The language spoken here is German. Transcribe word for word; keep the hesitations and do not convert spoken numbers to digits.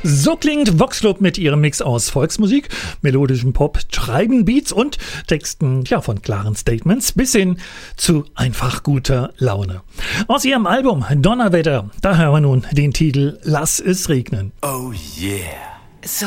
So klingt Vox Club mit ihrem Mix aus Volksmusik, melodischem Pop, treiben Beats und Texten ja, von klaren Statements bis hin zu einfach guter Laune. Aus ihrem Album Donnerwetter, da hören wir nun den Titel Lass es regnen. Oh yeah. So